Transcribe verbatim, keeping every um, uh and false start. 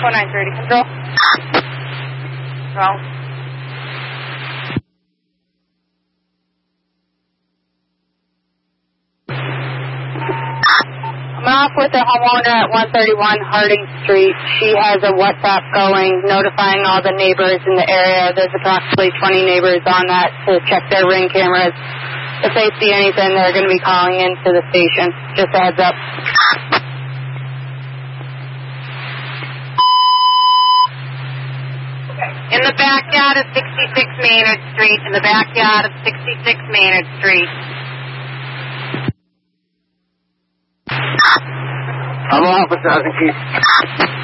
four nine thirty, control. Control. I'm off with the homeowner at one thirty-one Harding Street. She has a WhatsApp going, notifying all the neighbors in the area. There's approximately twenty neighbors on that to check their ring cameras. If they see anything, they're going to be calling into the station. Just a heads up. In the backyard of sixty-six Maynard Street. In the backyard of sixty-six Maynard Street. I'm off with Sergeant Keith.